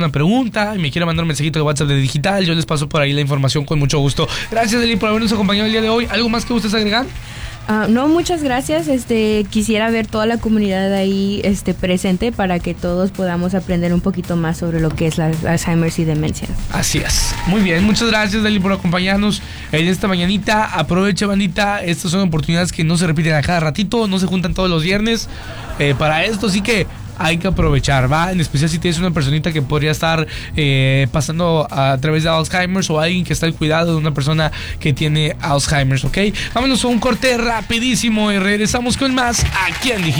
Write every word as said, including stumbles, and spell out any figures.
alguna pregunta y me quiera mandar un mensajito de WhatsApp de Digital, yo les paso por ahí la información con mucho gusto. Gracias, Eli, por habernos acompañado el día de hoy. ¿Algo más que gustes agregar? Uh, no, muchas gracias. Este, quisiera ver toda la comunidad ahí este, presente para que todos podamos aprender un poquito más sobre lo que es la Alzheimer's y demencia. Así es. Muy bien, muchas gracias, Deli, por acompañarnos en esta mañanita. Aproveche, bandita. Estas son oportunidades que no se repiten a cada ratito, no se juntan todos los viernes eh, para esto, así que hay que aprovechar, ¿va? En especial si tienes una personita que podría estar eh, pasando a través de Alzheimer's o alguien que está al cuidado de una persona que tiene Alzheimer's, ¿ok? Vámonos a un corte rapidísimo y regresamos con más aquí en Digital.